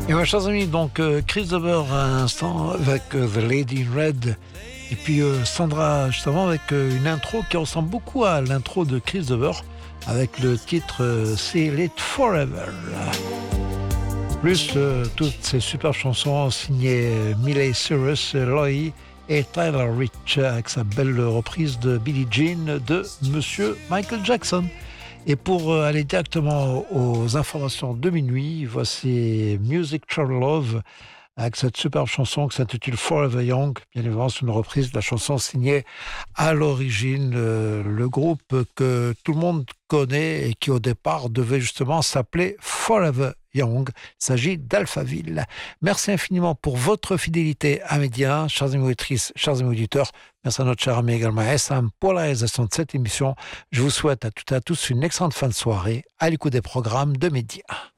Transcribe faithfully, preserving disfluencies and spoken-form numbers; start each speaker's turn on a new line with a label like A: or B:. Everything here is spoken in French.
A: Et mes chers amis, donc euh, Chris Dover à l'instant avec euh, The Lady in Red. Et puis euh, Sandra juste avant avec euh, une intro qui ressemble beaucoup à l'intro de Chris Dover avec le titre euh, Seal It Forever. Plus euh, toutes ces super chansons signées Miley Cyrus, Loy et Tyler Rich avec sa belle reprise de Billie Jean de Monsieur Michael Jackson. Et pour euh, aller directement aux informations de minuit, voici Music True Love avec cette superbe chanson qui s'intitule Forever Young. Bien évidemment, c'est une reprise de la chanson signée à l'origine euh, le groupe que tout le monde connaît et qui au départ devait justement s'appeler Forever Young. Il s'agit d'Alphaville. Merci infiniment pour votre fidélité à Média, chers amis auditrices, chers amis auditeurs. Merci à notre cher ami également Essam pour la réalisation de cette émission. Je vous souhaite à toutes et à tous une excellente fin de soirée à l'écoute des programmes de Média.